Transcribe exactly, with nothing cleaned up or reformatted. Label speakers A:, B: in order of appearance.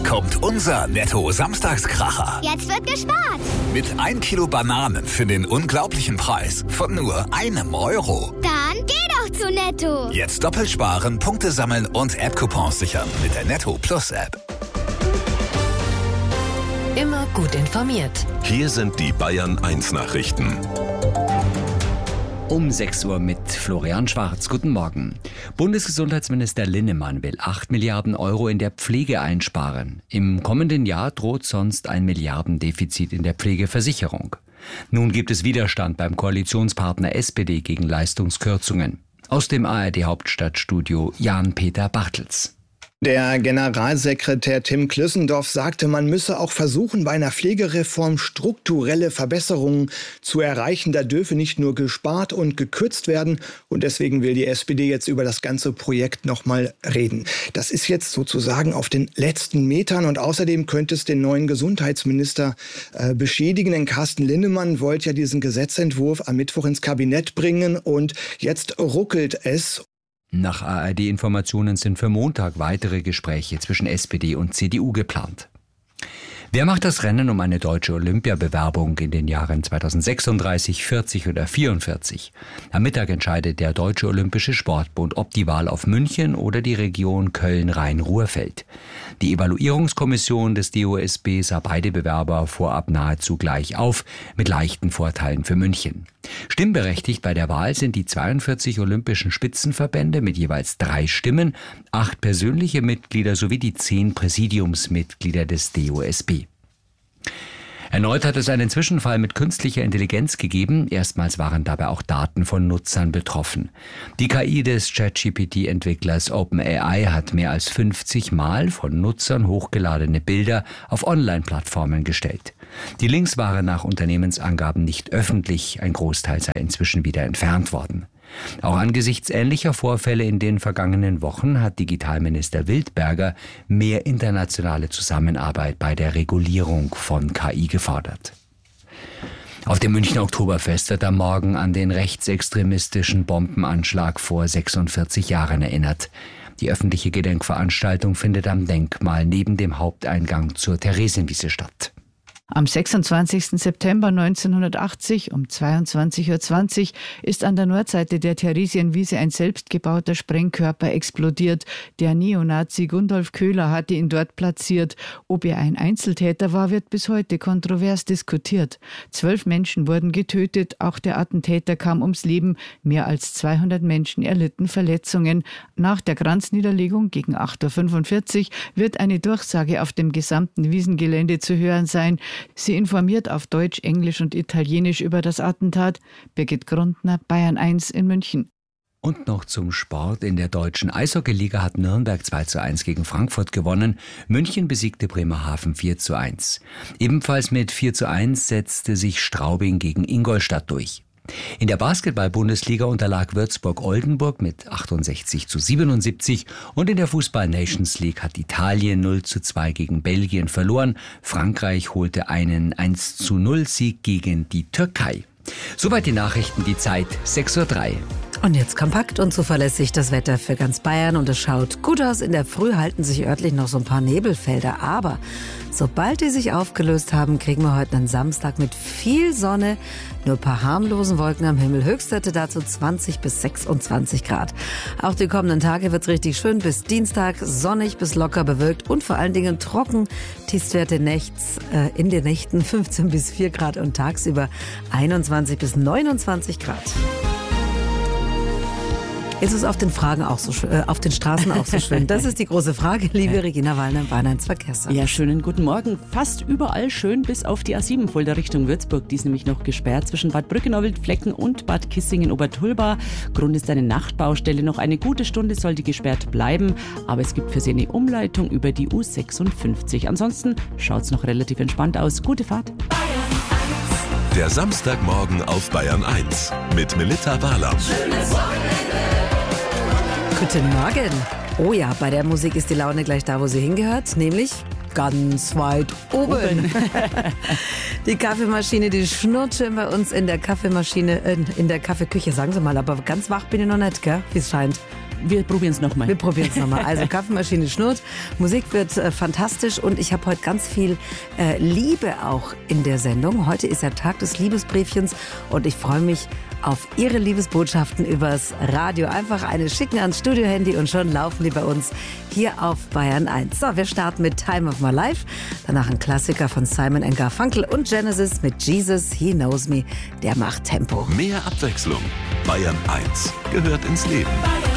A: kommt unser Netto-Samstagskracher.
B: Jetzt wird gespart.
A: Mit ein Kilo Bananen für den unglaublichen Preis von nur einem Euro.
B: Dann geh doch zu Netto.
A: Jetzt doppelt sparen, Punkte sammeln und App-Coupons sichern mit der Netto Plus App.
C: Immer gut informiert.
D: Hier sind die Bayern eins Nachrichten.
E: Um sechs Uhr mit Florian Schwarz. Guten Morgen. Bundesgesundheitsminister Linnemann will acht Milliarden Euro in der Pflege einsparen. Im kommenden Jahr droht sonst ein Milliardendefizit in der Pflegeversicherung. Nun gibt es Widerstand beim Koalitionspartner S P D gegen Leistungskürzungen. Aus dem A R D-Hauptstadtstudio Jan-Peter Bartels.
F: Der Generalsekretär Tim Klüssendorf sagte, man müsse auch versuchen, bei einer Pflegereform strukturelle Verbesserungen zu erreichen. Da dürfe nicht nur gespart und gekürzt werden. Und deswegen will die S P D jetzt über das ganze Projekt nochmal reden. Das ist jetzt sozusagen auf den letzten Metern. Und außerdem könnte es den neuen Gesundheitsminister äh, beschädigen. Denn Carsten Linnemann wollte ja diesen Gesetzentwurf am Mittwoch ins Kabinett bringen. Und jetzt ruckelt es.
E: Nach A R D-Informationen sind für Montag weitere Gespräche zwischen S P D und C D U geplant. Wer macht das Rennen um eine deutsche Olympiabewerbung in den Jahren zweitausendsechsunddreißig, vierzig oder vierundvierzig? Am Mittag entscheidet der Deutsche Olympische Sportbund, ob die Wahl auf München oder die Region Köln-Rhein-Ruhr fällt. Die Evaluierungskommission des D O S B sah beide Bewerber vorab nahezu gleich auf, mit leichten Vorteilen für München. Stimmberechtigt bei der Wahl sind die zweiundvierzig olympischen Spitzenverbände mit jeweils drei Stimmen, acht persönliche Mitglieder sowie die zehn Präsidiumsmitglieder des D O S B. Erneut hat es einen Zwischenfall mit künstlicher Intelligenz gegeben. Erstmals waren dabei auch Daten von Nutzern betroffen. Die K I des ChatGPT-Entwicklers OpenAI hat mehr als fünfzig Mal von Nutzern hochgeladene Bilder auf Online-Plattformen gestellt. Die Links waren nach Unternehmensangaben nicht öffentlich. Ein Großteil sei inzwischen wieder entfernt worden. Auch angesichts ähnlicher Vorfälle in den vergangenen Wochen hat Digitalminister Wildberger mehr internationale Zusammenarbeit bei der Regulierung von K I gefordert. Auf dem Münchner Oktoberfest wird am Morgen an den rechtsextremistischen Bombenanschlag vor sechsundvierzig Jahren erinnert. Die öffentliche Gedenkveranstaltung findet am Denkmal neben dem Haupteingang zur Theresienwiese statt.
G: Am sechsundzwanzigsten September neunzehnhundertachtzig um zweiundzwanzig Uhr zwanzig ist an der Nordseite der Theresienwiese ein selbstgebauter Sprengkörper explodiert. Der Neonazi Gundolf Köhler hatte ihn dort platziert. Ob er ein Einzeltäter war, wird bis heute kontrovers diskutiert. Zwölf Menschen wurden getötet, auch der Attentäter kam ums Leben. Mehr als zweihundert Menschen erlitten Verletzungen. Nach der Kranzniederlegung gegen acht Uhr fünfundvierzig wird eine Durchsage auf dem gesamten Wiesengelände zu hören sein. Sie informiert auf Deutsch, Englisch und Italienisch über das Attentat. Birgit Grundner, Bayern eins in München.
E: Und noch zum Sport. In der deutschen Eishockeyliga hat Nürnberg zwei zu eins gegen Frankfurt gewonnen. München besiegte Bremerhaven vier zu eins. Ebenfalls mit vier zu eins setzte sich Straubing gegen Ingolstadt durch. In der Basketball-Bundesliga unterlag Würzburg-Oldenburg mit achtundsechzig zu siebenundsiebzig und in der Fußball-Nations League hat Italien null zu zwei gegen Belgien verloren. Frankreich holte einen eins zu null Sieg gegen die Türkei. Soweit die Nachrichten, die Zeit sechs Uhr drei.
C: Und jetzt kompakt und zuverlässig das Wetter für ganz Bayern und es schaut gut aus. In der Früh halten sich örtlich noch so ein paar Nebelfelder, aber sobald die sich aufgelöst haben, kriegen wir heute einen Samstag mit viel Sonne, nur ein paar harmlosen Wolken am Himmel. Höchstwerte dazu zwanzig bis sechsundzwanzig Grad. Auch die kommenden Tage wird's richtig schön bis Dienstag, sonnig bis locker bewölkt und vor allen Dingen trocken. Tiefstwerte nachts, äh, in den Nächten fünfzehn bis vier Grad und tagsüber einundzwanzig bis neunundzwanzig Grad. Ist es auf den Fragen auch so äh, auf den Straßen auch so schön? Das ist die große Frage, liebe Regina Wallner, Bayern eins Verkehrsservice.
H: Ja, schönen guten Morgen. Fast überall schön, bis auf die A sieben Fulda Richtung Würzburg. Die ist nämlich noch gesperrt zwischen Bad Brückenau-Wildflecken und Bad Kissingen-Obertulba. Grund ist eine Nachtbaustelle. Noch eine gute Stunde soll die gesperrt bleiben. Aber es gibt für Sie eine Umleitung über die U sechsundfünfzig. Ansonsten schaut es noch relativ entspannt aus. Gute Fahrt.
D: Der Samstagmorgen auf Bayern eins mit Melitta Wahler.
C: Schönes Wochenende. Guten Morgen. Oh ja, bei der Musik ist die Laune gleich da, wo sie hingehört, nämlich ganz weit oben. oben. Die Kaffeemaschine, die schnurrt schon bei uns in der Kaffeemaschine, in, in der Kaffeeküche, sagen Sie mal, aber ganz wach bin ich noch nicht, gell, wie es scheint.
H: wir probieren es nochmal.
C: Wir probieren es nochmal. Also Kaffeemaschine schnurrt, Musik wird äh, fantastisch und ich habe heute ganz viel äh, Liebe auch in der Sendung. Heute ist ja Tag des Liebesbriefchens und ich freue mich auf Ihre Liebesbotschaften übers Radio. Einfach eine schicken ans Studiohandy und schon laufen die bei uns hier auf Bayern eins. So, wir starten mit Time of My Life, danach ein Klassiker von Simon and Garfunkel und Genesis mit Jesus, He Knows Me, der macht Tempo.
D: Mehr Abwechslung. Bayern eins gehört ins Leben.